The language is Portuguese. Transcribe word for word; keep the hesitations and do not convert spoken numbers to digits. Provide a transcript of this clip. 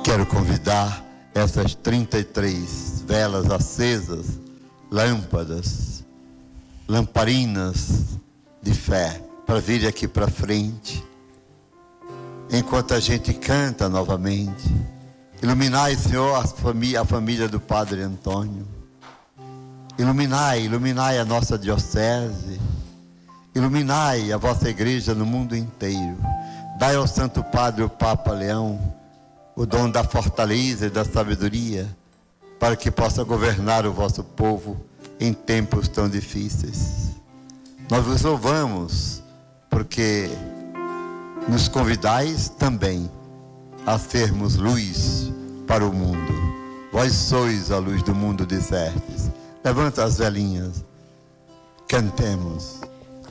Quero convidar essas trinta e três velas acesas, lâmpadas, lamparinas de fé, para vir aqui para frente, enquanto a gente canta novamente. Iluminai, Senhor, a família, a família do Padre Antônio. Iluminai, iluminai a nossa diocese. Iluminai a vossa igreja no mundo inteiro. Dai ao Santo Padre, o Papa Leão, o dom da fortaleza e da sabedoria, para que possa governar o vosso povo em tempos tão difíceis. Nós vos louvamos, porque nos convidais também a sermos luz para o mundo. Vós sois a luz do mundo, dissestes. Levanta as velinhas, cantemos.